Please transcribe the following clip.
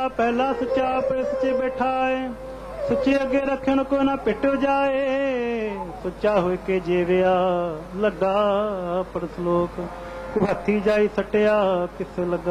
ਪਹਿਲਾ ਸੁੱਚਾ ਆਪਣੇ ਸੱਚੇ ਬੈਠਾ ਏ, ਸੁੱਚੇ ਅੱਗੇ ਰੱਖਣ ਕੋ ਨਾ ਪਿੱਟੋ ਜਾਏ। ਸੁੱਚਾ ਹੋਇ ਕੇ ਜੀਵਿਆ ਲੱਗਾ ਪਰ ਸਲੋਕ, ਕੁ ਹੱਥੀ ਜਾਈ ਸੱਟਿਆ ਕਿਸ ਲੱਗਾ।